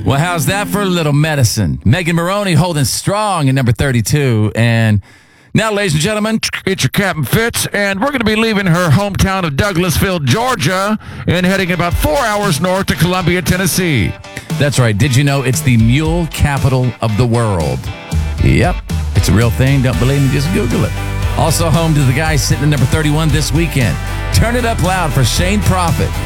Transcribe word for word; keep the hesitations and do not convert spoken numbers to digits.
Well, how's that for a little medicine? Megan Maroney holding strong at number thirty-two. And now, ladies and gentlemen, it's your Captain Fitz, and we're going to be leaving her hometown of Douglasville, Georgia, and heading about four hours north to Columbia, Tennessee. That's right. Did you know it's the mule capital of the world? Yep. It's a real thing. Don't believe me? Just Google it. Also home to the guy sitting at number thirty-one this weekend. Turn it up loud for Shane Prophet.